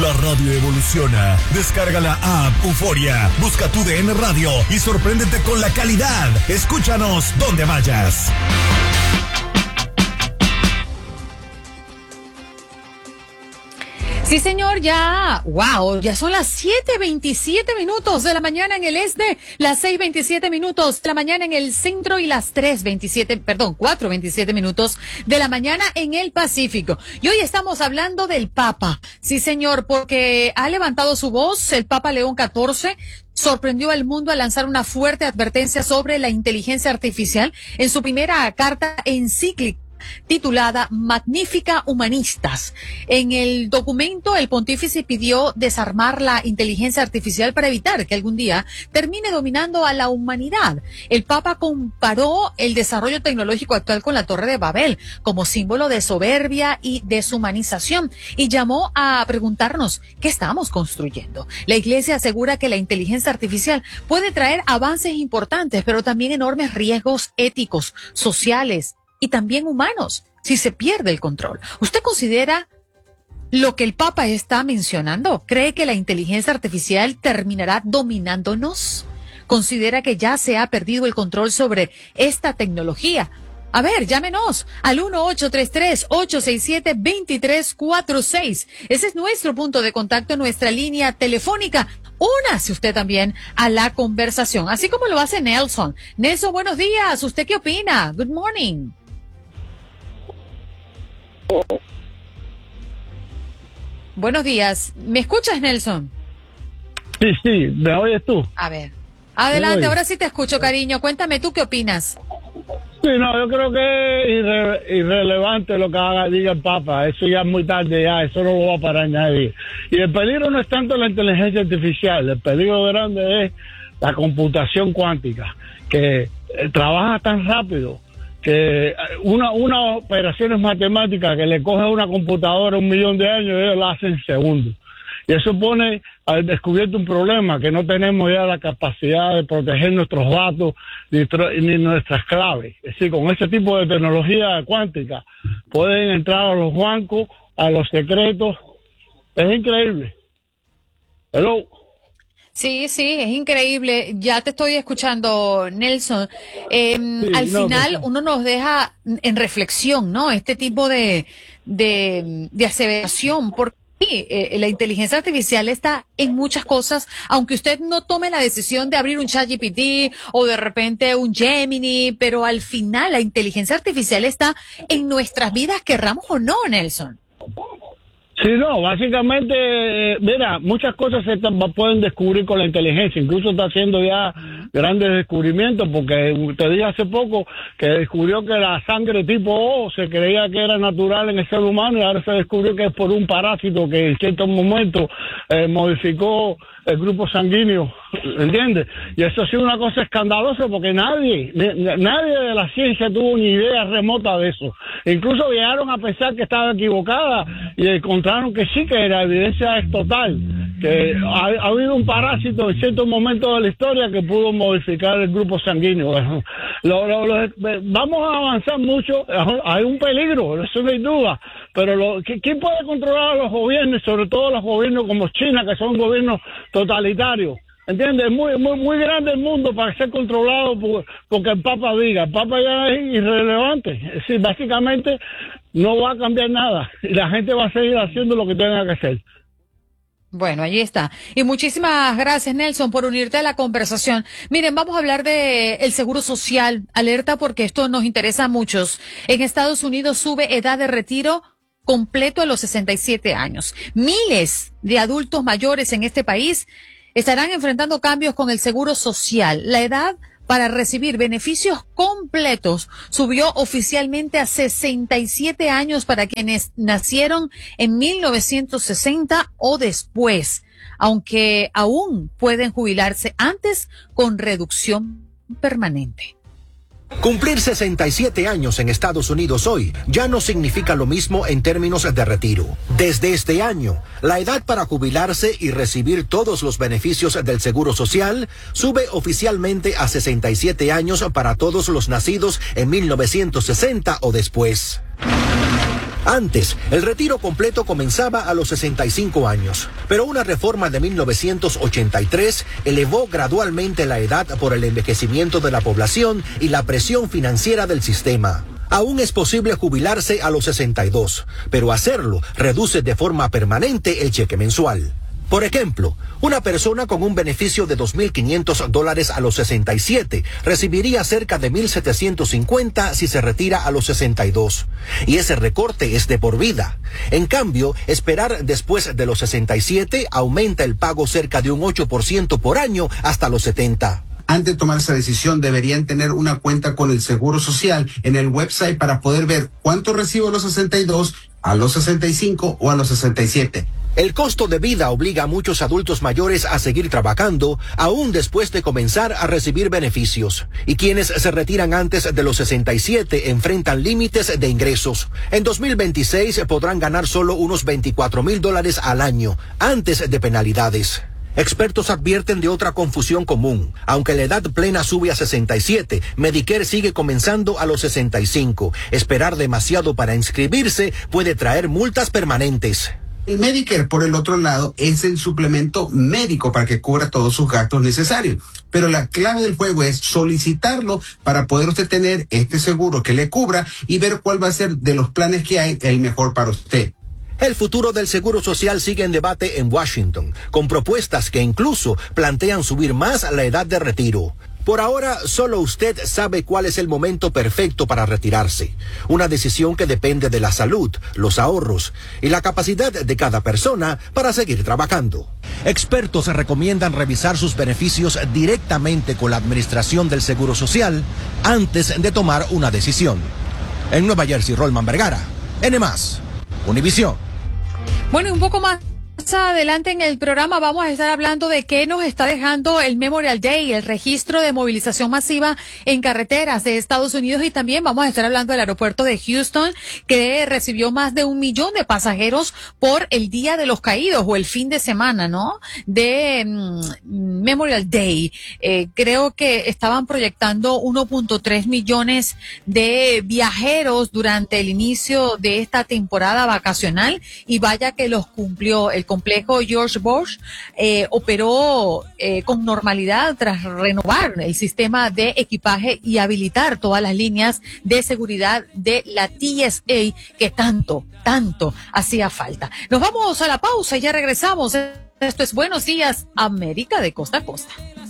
La radio evoluciona. Descarga la app Euforia, busca tu DN Radio y sorpréndete con la calidad. Escúchanos donde vayas. Sí, señor, ya son las 7:27 minutos de la mañana en el este, las 6:27 minutos de la mañana en el centro y las 4:27 minutos de la mañana en el Pacífico. Y hoy estamos hablando del Papa. Sí, señor, porque ha levantado su voz el Papa León XIV. Sorprendió al mundo al lanzar una fuerte advertencia sobre la inteligencia artificial en su primera carta encíclica titulada Magnificat Humanistas. En el documento, el pontífice pidió desarmar la inteligencia artificial para evitar que algún día termine dominando a la humanidad. El Papa comparó el desarrollo tecnológico actual con la Torre de Babel como símbolo de soberbia y deshumanización y llamó a preguntarnos ¿qué estamos construyendo? La Iglesia asegura que la inteligencia artificial puede traer avances importantes, pero también enormes riesgos éticos, sociales y también humanos, si se pierde el control. ¿Usted considera lo que el Papa está mencionando? ¿Cree que la inteligencia artificial terminará dominándonos? ¿Considera que ya se ha perdido el control sobre esta tecnología? A ver, llámenos al 1-833-867-2346. Ese es nuestro punto de contacto, nuestra línea telefónica. Únase usted también a la conversación, así como lo hace Nelson. Nelson, buenos días. ¿Usted qué opina? Good morning. Buenos días. ¿Me escuchas, Nelson? Sí, ¿me oyes tú? A ver. Adelante, ahora sí te escucho, cariño. Cuéntame tú qué opinas. Sí, no, yo creo que es irrelevante lo que diga el Papa. Eso ya es muy tarde, ya, eso no lo va a parar nadie. Y el peligro no es tanto la inteligencia artificial, el peligro grande es la computación cuántica, que trabaja tan rápido que una operaciones matemáticas que le coge a una computadora 1 millón de años, ellos la hacen en segundos. Y eso pone al descubierto un problema, que no tenemos ya la capacidad de proteger nuestros datos ni nuestras claves. Es decir, con ese tipo de tecnología cuántica pueden entrar a los bancos, a los secretos. Es increíble. Hello. Sí, es increíble. Ya te estoy escuchando, Nelson. Al final uno nos deja en reflexión, ¿no? Este tipo de aseveración, porque la inteligencia artificial está en muchas cosas, aunque usted no tome la decisión de abrir un ChatGPT o de repente un Gemini, pero al final la inteligencia artificial está en nuestras vidas, querramos o no, Nelson. Sí, no, básicamente, mira, muchas cosas se pueden descubrir con la inteligencia, incluso está haciendo ya grandes descubrimientos, porque te dije hace poco que descubrió que la sangre tipo O se creía que era natural en el ser humano y ahora se descubrió que es por un parásito que en ciertos momentos modificó el grupo sanguíneo, ¿entiendes? Y eso ha sido una cosa escandalosa porque nadie de la ciencia tuvo ni idea remota de eso. Incluso llegaron a pensar que estaba equivocada y encontraron que sí, que la evidencia es total, que ha habido un parásito en ciertos momentos de la historia que pudo modificar el grupo sanguíneo. Vamos a avanzar mucho, hay un peligro, eso no hay duda, pero ¿quién puede controlar a los gobiernos, sobre todo los gobiernos como China, que son gobiernos totalitarios? ¿Entiendes? Es muy grande el mundo para ser controlado porque el Papa diga. El Papa ya es irrelevante. Es decir, básicamente no va a cambiar nada y la gente va a seguir haciendo lo que tenga que hacer. Bueno, allí está. Y muchísimas gracias, Nelson, por unirte a la conversación. Miren, vamos a hablar de el seguro social. Alerta porque esto nos interesa a muchos. En Estados Unidos sube edad de retiro completo a los 67 años. Miles de adultos mayores en este país estarán enfrentando cambios con el seguro social. La edad para recibir beneficios completos subió oficialmente a 67 años para quienes nacieron en 1960 o después, aunque aún pueden jubilarse antes con reducción permanente. Cumplir 67 años en Estados Unidos hoy ya no significa lo mismo en términos de retiro. Desde este año, la edad para jubilarse y recibir todos los beneficios del Seguro Social sube oficialmente a 67 años para todos los nacidos en 1960 o después. Antes, el retiro completo comenzaba a los 65 años, pero una reforma de 1983 elevó gradualmente la edad por el envejecimiento de la población y la presión financiera del sistema. Aún es posible jubilarse a los 62, pero hacerlo reduce de forma permanente el cheque mensual. Por ejemplo, una persona con un beneficio de $2.500 a los 67 recibiría cerca de $1.750 si se retira a los 62. Y ese recorte es de por vida. En cambio, esperar después de los 67 aumenta el pago cerca de un 8% por año hasta los 70. Antes de tomar esa decisión, deberían tener una cuenta con el Seguro Social en el website para poder ver cuánto recibo a los 62, a los 65 o a los 67. El costo de vida obliga a muchos adultos mayores a seguir trabajando, aún después de comenzar a recibir beneficios. Y quienes se retiran antes de los 67 enfrentan límites de ingresos. En 2026 podrán ganar solo unos $24,000 al año, antes de penalidades. Expertos advierten de otra confusión común. Aunque la edad plena sube a 67, Medicare sigue comenzando a los 65. Esperar demasiado para inscribirse puede traer multas permanentes. El Medicare, por el otro lado, es el suplemento médico para que cubra todos sus gastos necesarios. Pero la clave del juego es solicitarlo para poder usted tener este seguro que le cubra y ver cuál va a ser de los planes que hay el mejor para usted. El futuro del Seguro Social sigue en debate en Washington, con propuestas que incluso plantean subir más la edad de retiro. Por ahora, solo usted sabe cuál es el momento perfecto para retirarse. Una decisión que depende de la salud, los ahorros y la capacidad de cada persona para seguir trabajando. Expertos recomiendan revisar sus beneficios directamente con la Administración del Seguro Social antes de tomar una decisión. En Nueva Jersey, Rolman Vergara, N+, Univisión. Bueno, y un poco más adelante en el programa vamos a estar hablando de qué nos está dejando el Memorial Day, el registro de movilización masiva en carreteras de Estados Unidos, y también vamos a estar hablando del aeropuerto de Houston, que recibió más de 1 millón de pasajeros por el Día de los Caídos o el fin de semana, ¿no? De Memorial Day. Creo que estaban proyectando 1.3 millones de viajeros durante el inicio de esta temporada vacacional, y vaya que los cumplió. El complejo George Bush operó con normalidad tras renovar el sistema de equipaje y habilitar todas las líneas de seguridad de la TSA que tanto hacía falta. Nos vamos a la pausa y ya regresamos. Esto es Buenos Días, América de Costa a Costa.